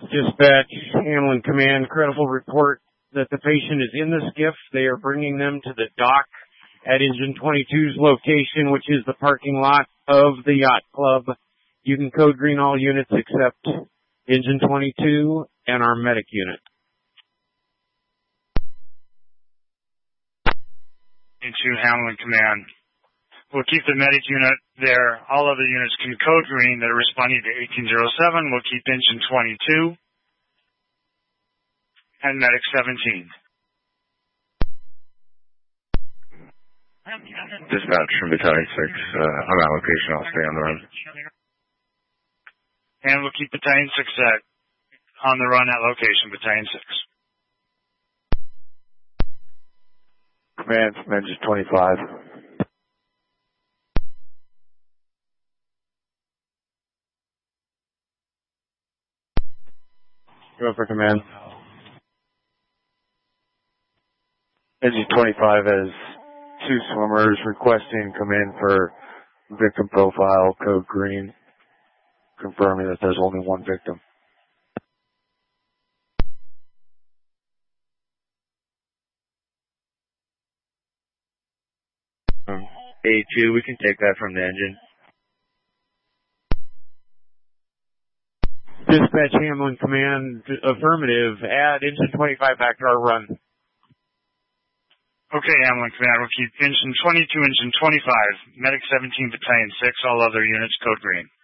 Dispatch, Hamlin Command, credible report that the patient is in the skiff. They are bringing them to the dock at Engine 22's location, which is the parking lot of the yacht club. You can code green all units except Engine 22 and our medic unit. Into Hamlin Command. We'll keep the medic unit there. All other units can code green that are responding to 1807. We'll keep Engine 22 and medic 17. Dispatch from Battalion 6. I'm at location. I'll stay on the run. And we'll keep Battalion 6 on the run at location, Battalion 6. Command from Engine 25. Go for command. Engine 25 has 2 swimmers requesting come in for victim profile, code green, confirming that there's only 1 victim. A2, we can take that from the engine. Dispatch, Hamlin Command, affirmative. Add Engine 25 back to our run. Okay, Hamlin Command, we'll keep Engine 22, Engine 25, Medic 17, Battalion 6, all other units code green.